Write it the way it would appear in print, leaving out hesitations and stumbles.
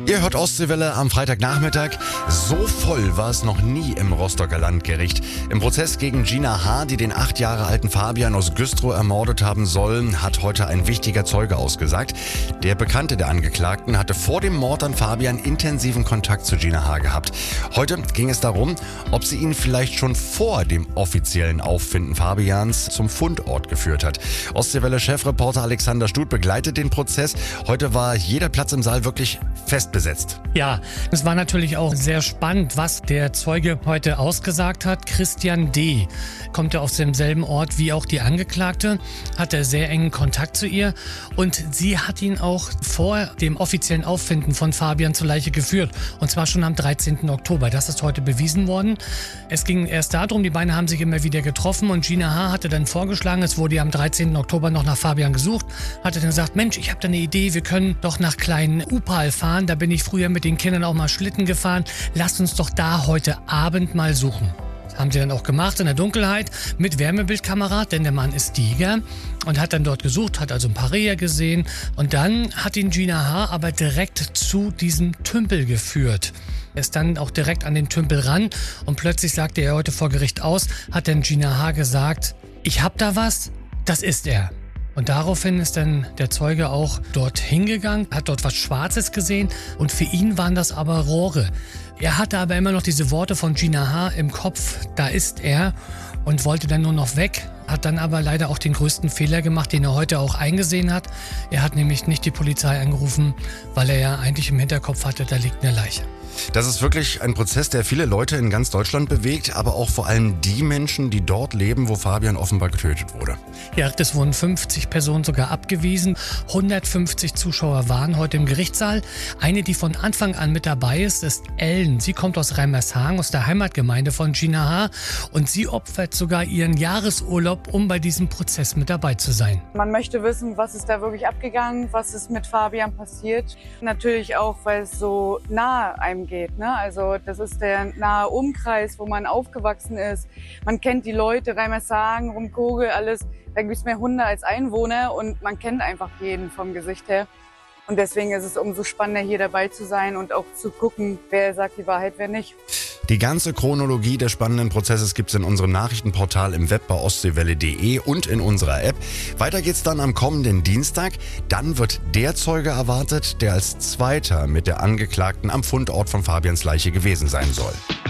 Ihr hört Ostseewelle am Freitagnachmittag. So voll war es noch nie im Rostocker Landgericht. Im Prozess gegen Gina H., die den 8 Jahre alten Fabian aus Güstrow ermordet haben soll, hat heute ein wichtiger Zeuge ausgesagt. Der Bekannte der Angeklagten hatte vor dem Mord an Fabian intensiven Kontakt zu Gina H. gehabt. Heute ging es darum, ob sie ihn vielleicht schon vor dem offiziellen Auffinden Fabians zum Fundort geführt hat. Ostseewelle-Chefreporter Alexander Stut begleitet den Prozess. Heute war jeder Platz im Saal wirklich fest besetzt. Ja, es war natürlich auch sehr spannend, was der Zeuge heute ausgesagt hat. Christian D. kommt ja aus demselben Ort wie auch die Angeklagte, hatte sehr engen Kontakt zu ihr und sie hat ihn auch vor dem offiziellen Auffinden von Fabian zur Leiche geführt. Und zwar schon am 13. Oktober. Das ist heute bewiesen worden. Es ging erst darum, die beiden haben sich immer wieder getroffen und Gina H. hatte dann vorgeschlagen, es wurde ja am 13. Oktober noch nach Fabian gesucht, hatte dann gesagt, Mensch, ich habe da eine Idee, wir können doch nach Klein-Upal fahren, da bin ich früher mit den Kindern auch mal Schlitten gefahren, lasst uns doch da heute Abend mal suchen. Das haben sie dann auch gemacht in der Dunkelheit mit Wärmebildkamera, denn der Mann ist Tiger und hat dann dort gesucht, hat also ein paar Rehe gesehen und dann hat ihn Gina H. aber direkt zu diesem Tümpel geführt. Er ist dann auch direkt an den Tümpel ran und plötzlich sagte er heute vor Gericht aus, hat dann Gina H. gesagt, ich hab da was, das ist er. Und daraufhin ist dann der Zeuge auch dort hingegangen, hat dort was Schwarzes gesehen und für ihn waren das aber Rohre. Er hatte aber immer noch diese Worte von Gina H. im Kopf, da ist er, und wollte dann nur noch weg, hat dann aber leider auch den größten Fehler gemacht, den er heute auch eingesehen hat. Er hat nämlich nicht die Polizei angerufen, weil er ja eigentlich im Hinterkopf hatte, da liegt eine Leiche. Das ist wirklich ein Prozess, der viele Leute in ganz Deutschland bewegt, aber auch vor allem die Menschen, die dort leben, wo Fabian offenbar getötet wurde. Ja, es wurden 50 Personen sogar abgewiesen. 150 Zuschauer waren heute im Gerichtssaal. Eine, die von Anfang an mit dabei ist, ist Ellen. Sie kommt aus Reimershagen, aus der Heimatgemeinde von Gina H. Und sie opfert sogar ihren Jahresurlaub, um bei diesem Prozess mit dabei zu sein. Man möchte wissen, was ist da wirklich abgegangen, was ist mit Fabian passiert. Natürlich auch, weil es so nahe einem geht, ne? Also das ist der nahe Umkreis, wo man aufgewachsen ist. Man kennt die Leute, Reimershagen, Rumkogel, alles. Da gibt es mehr Hunde als Einwohner und man kennt einfach jeden vom Gesicht her. Und deswegen ist es umso spannender, hier dabei zu sein und auch zu gucken, wer sagt die Wahrheit, wer nicht. Die ganze Chronologie des spannenden Prozesses gibt's in unserem Nachrichtenportal im Web bei ostseewelle.de und in unserer App. Weiter geht's dann am kommenden Dienstag. Dann wird der Zeuge erwartet, der als Zweiter mit der Angeklagten am Fundort von Fabians Leiche gewesen sein soll.